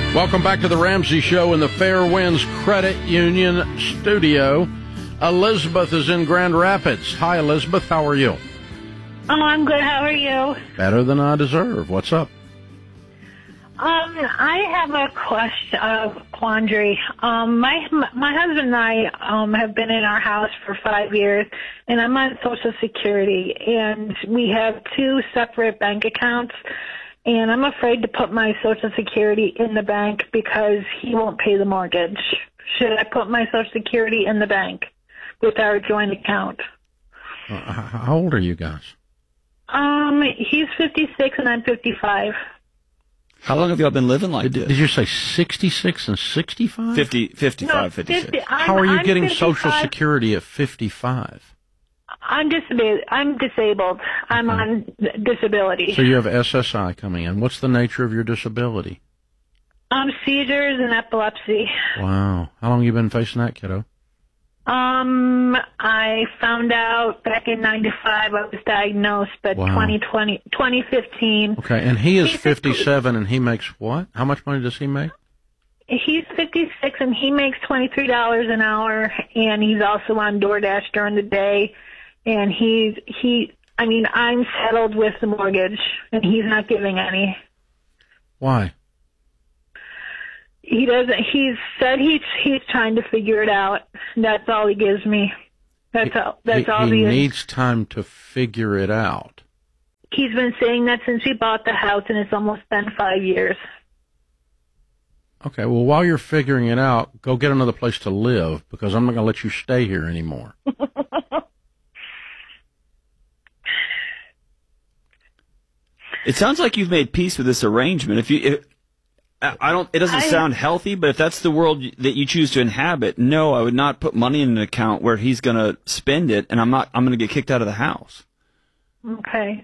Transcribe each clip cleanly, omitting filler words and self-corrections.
Welcome back to the Ramsey Show in the Fairwinds Credit Union studio. Elizabeth is in Grand Rapids. Hi, Elizabeth. How are you? Oh, I'm good. How are you? Better than I deserve. What's up? I have a quandary. My husband and I have been in our house for 5 years, and I'm on Social Security, and we have 2 separate bank accounts, and I'm afraid to put my Social Security in the bank because he won't pay the mortgage. Should I put my Social Security in the bank with our joint account? How old are you guys? He's 56 and I'm 55. How long have y'all been living like this? Did you say 66 and 65? 55, No, 56. 50, How are you I'm getting 55. Social Security at 55? I'm disabled. I'm on disability. So you have SSI coming in. What's the nature of your disability? Seizures and epilepsy. Wow. How long have you been facing that, kiddo? I found out back in 95 I was diagnosed, but Wow. 2015. Okay, and he is 57 and he makes what? How much money does he make? He's 56 and he makes $23 an hour, and he's also on DoorDash during the day, and I'm settled with the mortgage and he's not giving any. Why? He doesn't. He said he's trying to figure it out. That's all he gives me. That's all. He needs time to figure it out. He's been saying that since we bought the house, and it's almost been 5 years. Okay, well, while you're figuring it out, go get another place to live, because I'm not going to let you stay here anymore. It sounds like you've made peace with this arrangement. It doesn't sound healthy, but if that's the world that you choose to inhabit, no, I would not put money in an account where he's going to spend it, and I'm going to get kicked out of the house. Okay.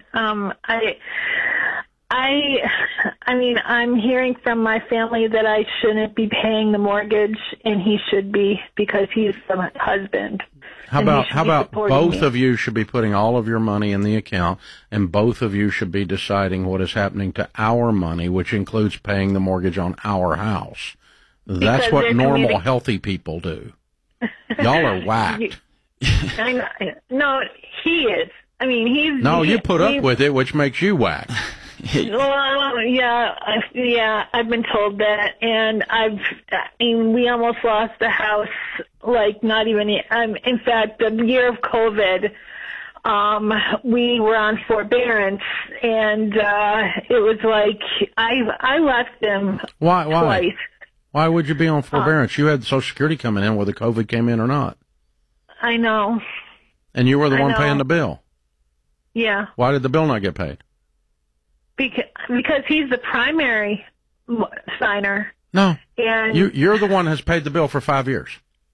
I'm hearing from my family that I shouldn't be paying the mortgage, and he should be, because he's the husband. How about both me. of you should be putting all of your money in the account, and both of you should be deciding what is happening to our money, which includes paying the mortgage on our house. That's what normal, healthy people do. Y'all are whacked. No, he is. I mean, he's... No, you put up with it, which makes you whack. Well, yeah, I've been told that, and we almost lost the house, like, not even, in fact, the year of COVID, we were on forbearance, and it was like, I left him twice. Why would you be on forbearance? You had Social Security coming in, whether COVID came in or not. I know. And you were the one paying the bill. Yeah. Why did the bill not get paid? Because he's the primary signer. No. And you're the one who has paid the bill for 5 years.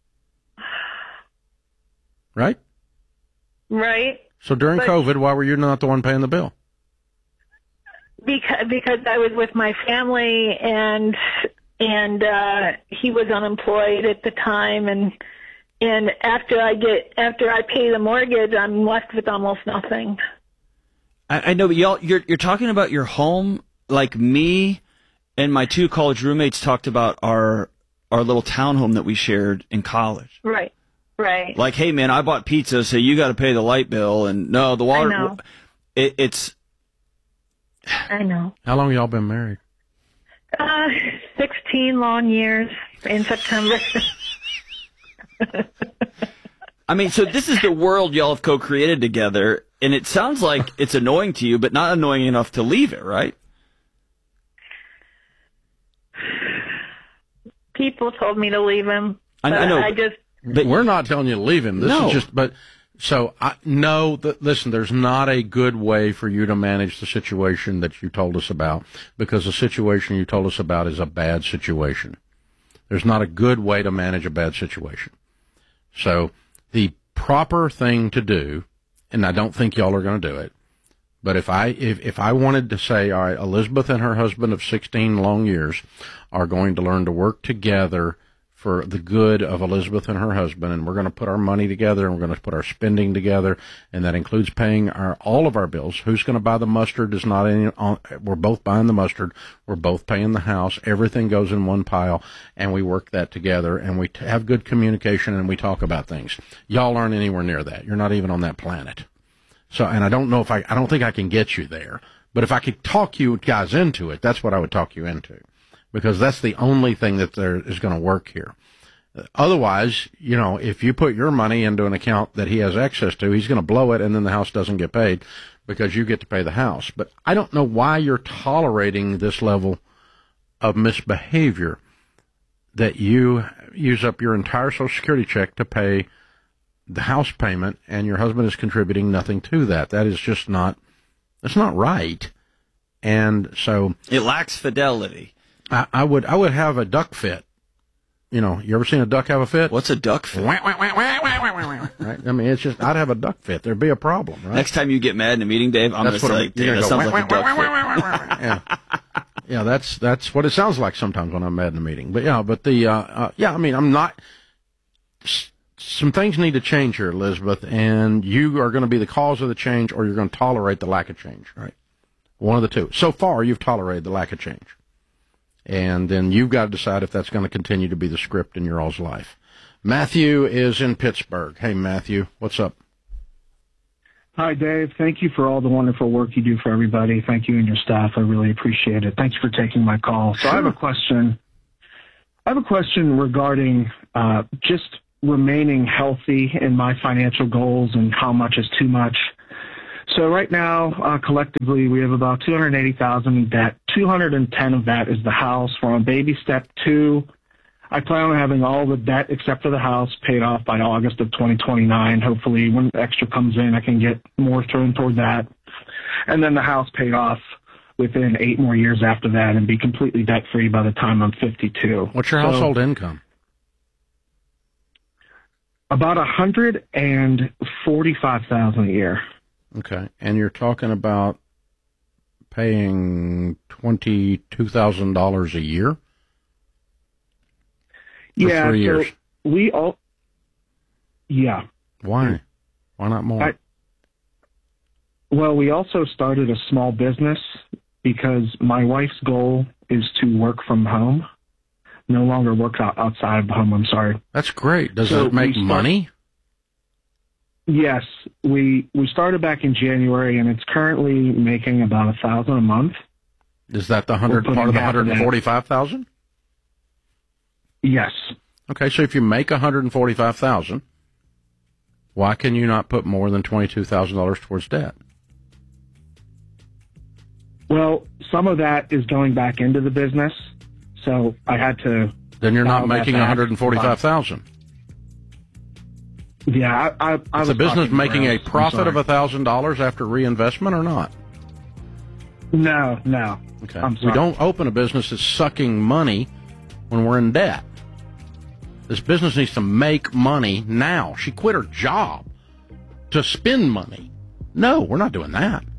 Right? Right. So during COVID, why were you not the one paying the bill? Because I was with my family, and he was unemployed at the time, and after I pay the mortgage, I'm left with almost nothing. I know, but you're talking about your home like me and my 2 college roommates talked about our little townhome that we shared in college. Right. Like, hey man, I bought pizza, so you got to pay the light bill, and no, the water. I know. It's. I know. How long y'all been married? 16 long years in September. I mean, so this is the world y'all have co-created together, and it sounds like it's annoying to you, but not annoying enough to leave it, right? People told me to leave him. I know. But we're not telling you to leave him. This is just, listen, there's not a good way for you to manage the situation that you told us about, because the situation you told us about is a bad situation. There's not a good way to manage a bad situation. So the proper thing to do, and I don't think y'all are going to do it, but if I wanted to say, all right, Elizabeth and her husband of 16 long years are going to learn to work together for the good of Elizabeth and her husband, and we're going to put our money together, and we're going to put our spending together, and that includes paying all of our bills. Who's going to buy the mustard is not any. We're both buying the mustard. We're both paying the house. Everything goes in one pile, and we work that together, and we have good communication, and we talk about things. Y'all aren't anywhere near that. You're not even on that planet. So, and I don't know if I don't think I can get you there, but if I could talk you guys into it, that's what I would talk you into. Because that's the only thing that there is going to work here. Otherwise, if you put your money into an account that he has access to, he's going to blow it, and then the house doesn't get paid because you get to pay the house. But I don't know why you're tolerating this level of misbehavior, that you use up your entire Social Security check to pay the house payment, and your husband is contributing nothing to that. That is just that's not right. And so it lacks fidelity. I would have a duck fit. You ever seen a duck have a fit? What's a duck fit? Right? I mean, it's just, I'd have a duck fit. There'd be a problem, right? Next time you get mad in a meeting, Dave, I'm going to say, that sounds like a duck fit. Yeah, that's what it sounds like sometimes when I'm mad in a meeting. But I mean, I'm not, some things need to change here, Elizabeth, and you are going to be the cause of the change, or you're going to tolerate the lack of change, right? One of the two. So far, you've tolerated the lack of change. And then you've got to decide if that's going to continue to be the script in your all's life. Matthew is in Pittsburgh. Hey, Matthew, what's up? Hi, Dave. Thank you for all the wonderful work you do for everybody. Thank you and your staff. I really appreciate it. Thanks for taking my call. So I have a question. Regarding just remaining healthy in my financial goals and how much is too much. So right now, collectively, we have about $280,000 in debt. $210,000 of that is the house. We're on baby step 2. I plan on having all the debt except for the house paid off by August of 2029. Hopefully, when extra comes in, I can get more thrown toward that. And then the house paid off within 8 more years after that and be completely debt-free by the time I'm 52. What's your household income? About $145,000 a year. Okay, and you're talking about paying $22,000 a year? Yeah, 3 years. So yeah. Why? Why not more? Well, we also started a small business because my wife's goal is to work from home, no longer work outside of the home. I'm sorry. That's great. Does it make money? Yes, we started back in January, and it's currently making about $1,000 a month. Is that the part of the $145,000? Yes. Okay, so if you make $145,000, why can you not put more than $22,000 towards debt? Well, some of that is going back into the business, so I had to. Then you're not making $145,000. Yeah, I is the business making a profit of $1,000 after reinvestment or not? No. Okay. We don't open a business that's sucking money when we're in debt. This business needs to make money now. She quit her job to spend money. No, we're not doing that.